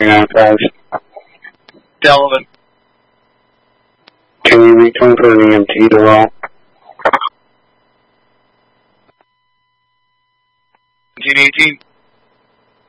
395. Delavan. Can you reach one for an EMT to roll? 1918.